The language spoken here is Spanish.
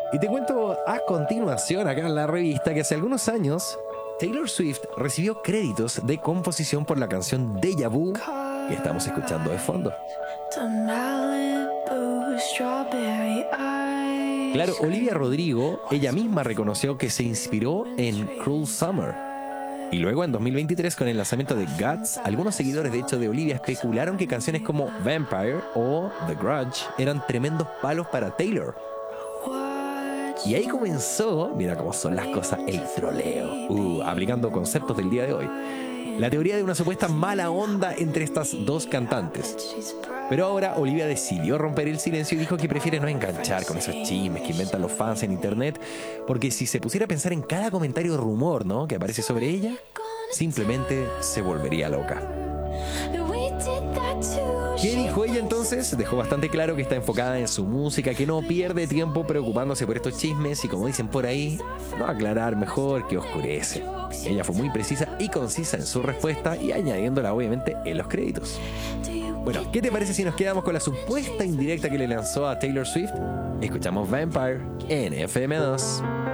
Y te cuento a continuación acá en la revista que hace algunos años Taylor Swift recibió créditos de composición por la canción Deja Vu que estamos escuchando de fondo. Claro, Olivia Rodrigo, ella misma reconoció que se inspiró en Cruel Summer. Y luego en 2023 con el lanzamiento de Guts, algunos seguidores de hecho de Olivia especularon que canciones como Vampire o The Grudge eran tremendos palos para Taylor. Y ahí comenzó, mira cómo son las cosas, el troleo, aplicando conceptos del día de hoy. La teoría de una supuesta mala onda entre estas dos cantantes. Pero ahora Olivia decidió romper el silencio y dijo que prefiere no enganchar con esos chismes que inventan los fans en internet, porque si se pusiera a pensar en cada comentario rumor, ¿no?, que aparece sobre ella, simplemente se volvería loca. ¿Qué dijo ella entonces? Dejó bastante claro que está enfocada en su música, que no pierde tiempo preocupándose por estos chismes y, como dicen por ahí, no aclarar mejor que oscurece. Ella fue muy precisa y concisa en su respuesta y añadiéndola obviamente en los créditos. Bueno, ¿qué te parece si nos quedamos con la supuesta indirecta que le lanzó a Taylor Swift? Escuchamos Vampire en FM2.